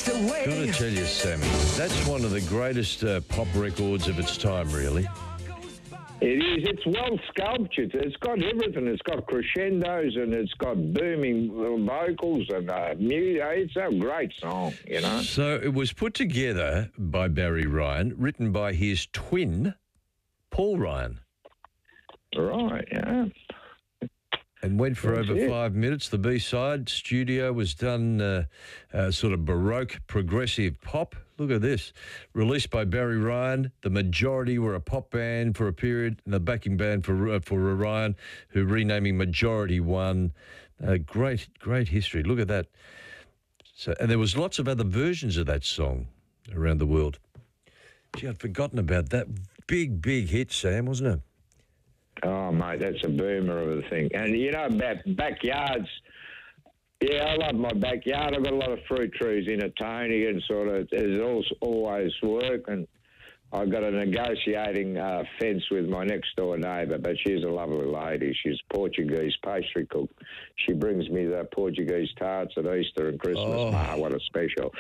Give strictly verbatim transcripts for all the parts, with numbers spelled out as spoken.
chased away. Got to tell you, Sammy, that's one of the greatest uh, pop records of its time, really. It is. It's well sculptured. It's got everything. It's got crescendos and it's got booming vocals and uh, music. It's a great song, you know. So it was put together by Barry Ryan, written by his twin, Paul Ryan. Right, yeah. And went for That's over it. five minutes. The B-side studio was done uh, uh, sort of Baroque progressive pop. Look at this. Released by Barry Ryan. The Majority were a pop band for a period, and the backing band for uh, for Ryan, who renaming Majority won. Uh, great, great history. Look at that. So, and there was lots of other versions of that song around the world. Gee, I'd forgotten about that. Big, big hit, Sam, wasn't it? Oh, mate, that's a boomer of a thing. And, you know, about backyards, yeah, I love my backyard. I've got a lot of fruit trees in it, Tony, and sort of, there's also always work. And I've got a negotiating uh, fence with my next-door neighbour, but she's a lovely lady. She's Portuguese pastry cook. She brings me the Portuguese tarts at Easter and Christmas. Oh. Ah, what a special.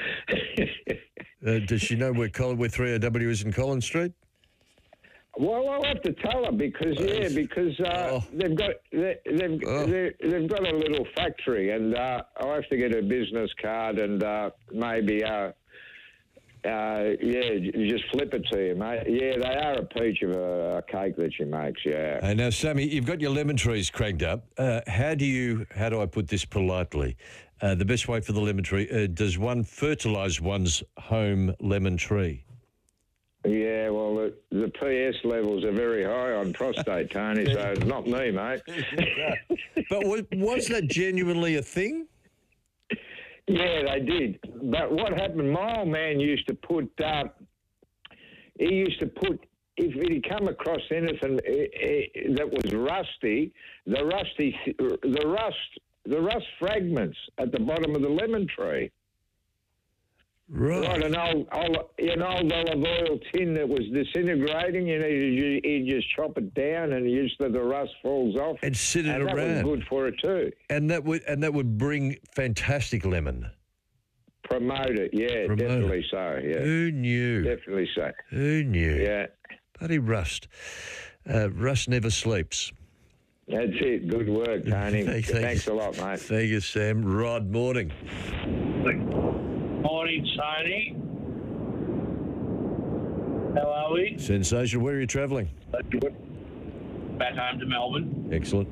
Uh, does she know where, Colin, where three O W is in Collins Street? Well, I'll have to tell her because yeah, because uh, Oh. they've got they, they've Oh. they, they've got a little factory, and uh, I'll have to get a business card and uh, maybe uh, uh, yeah, j- just flip it to you, mate. Yeah, they are a peach of a, a cake that she makes. Yeah. Uh, now, Sammy, you've got your lemon trees cranked up. Uh, how do you? How do I put this politely? Uh, the best way for the lemon tree. Uh, does one fertilise one's home lemon tree? Yeah, well, the, the P S levels are very high on prostate, Tony, so it's not me, mate. But was, was that genuinely a thing? Yeah, they did. But what happened, my old man used to put, uh, he used to put, if he'd come across anything eh, eh, that was rusty, the rusty, the rust, the rust fragments at the bottom of the lemon tree. Right. Right, an old, old, an old olive oil tin that was disintegrating, you know, you, you just chop it down and usually the rust falls off. And sit it and that around. was good for it too. And that would and that would bring fantastic lemon. Promote it, yeah, Promote definitely it. so, yeah. Who knew? Definitely so. Who knew? Yeah, Bloody rust. Uh, rust never sleeps. that's it. Good work, Tony. Thank- thank Thanks you. a lot, mate. Thank you, Sam. Rod, morning. Morning, Tony. How are we? Sensational. Where are you travelling? Back home to Melbourne. Excellent.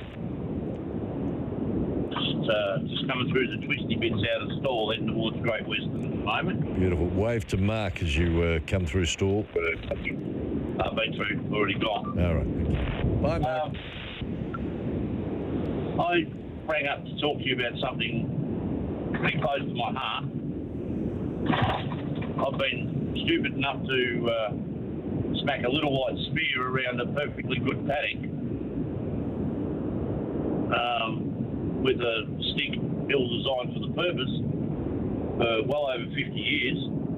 Just, uh, just coming through the twisty bits out of the stall, heading towards Great Western at the moment. Beautiful. Wave to Mark as you uh, come through stall. I've been through, already gone. All right. Bye, Mark. Um, I rang up to talk to you about something pretty close to my heart. I've been stupid enough to uh, smack a little white spear around a perfectly good paddock um, with a stick ill-designed for the purpose for well over fifty years,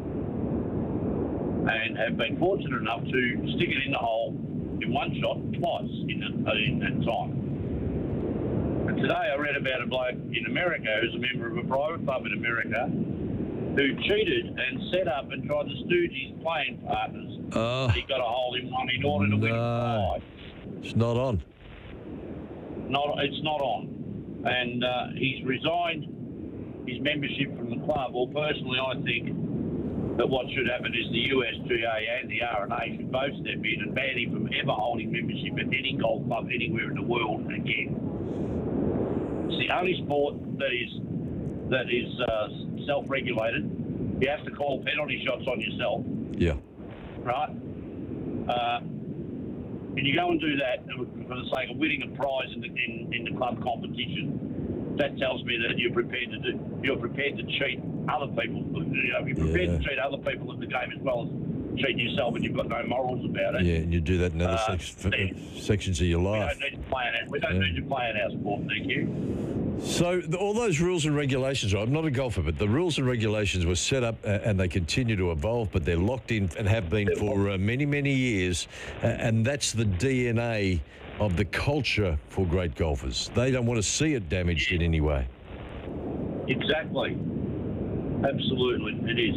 and have been fortunate enough to stick it in the hole in one shot twice in, the, in that time. And today I read about a bloke in America who's a member of a private club in America who cheated and set up and tried to stooge his playing partners. Oh. He got a hole in one in order to win No. five. It's not on. Not, it's not on. And uh, he's resigned his membership from the club. Well, personally, I think that what should happen is the U S G A and the R N A should both step in and ban him from ever holding membership at any golf club anywhere in the world again. It's the only sport that is that is uh, self-regulated. You have to call penalty shots on yourself, Yeah. right? Uh, and you go and do that for the sake of winning a prize in the, in, in the club competition. That tells me that you're prepared to do. You're prepared to cheat other people. You know, you're prepared Yeah. to cheat other people at the game as well as cheat yourself, and you've got no morals about it. Yeah, and you do that in other Uh, sec- Steve. sections of your We life. don't need to play in our, we don't Yeah. need to play in our sport, thank you. So the, all those rules and regulations, I'm not a golfer, but the rules and regulations were set up uh, and they continue to evolve, but they're locked in and have been for uh, many, many years. Uh, and that's the D N A of the culture for great golfers. They don't want to see it damaged in any way. Exactly. Absolutely, it is.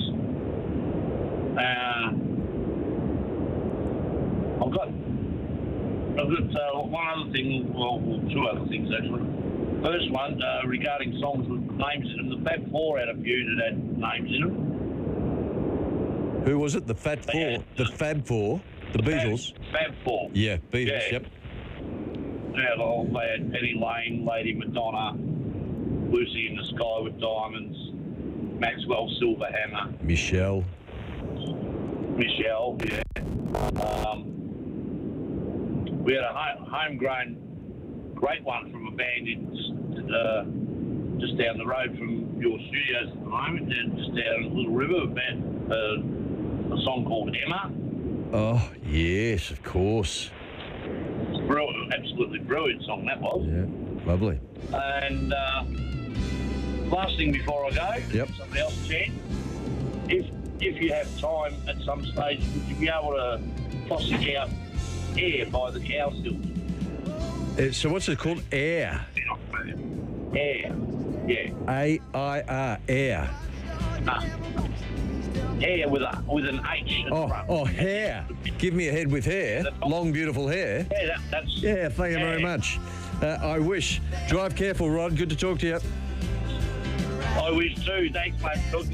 Uh, I've got, I've got uh, one other thing, well, well, two other things actually. First one, uh, regarding songs with names in them. The Fab Four had a few that had names in them. Who was it? The Fat Four? Yeah. The Fab Four? The, the Beatles? Fab, Fab Four. Yeah, Beatles, Yeah. yep. Yeah, well, they had Penny Lane, Lady Madonna, Lucy in the Sky with Diamonds, Maxwell Silverhammer, Michelle. Michelle, yeah. Um, we had a home, homegrown great one from a band in, uh, just down the road from your studios at the moment, down, just down in Little River, a, band, uh, a song called Emma. Oh, yes, of course. Brilliant, absolutely brilliant song that was. Yeah, lovely. And uh, last thing before I go, Yep. somebody else, Chad, if if you have time at some stage, would you be able to tossing out Air by the Cowsills? Uh, so what's it called? Air. Air, yeah. A I R, Air. Uh, Air with a with an H at the Oh, front. oh, hair. Give me a head with hair. Long, beautiful hair. Yeah, that, that's... Yeah, thank you very much. Uh, I wish. Drive careful, Rod. Good to talk to you. I wish too. Thanks, mate. Talk to you.